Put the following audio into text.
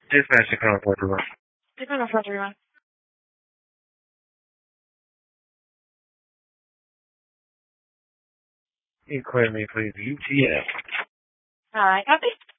Dispatch to Colonel 41. Colonel 41. You clear me, please. UTF. Copy.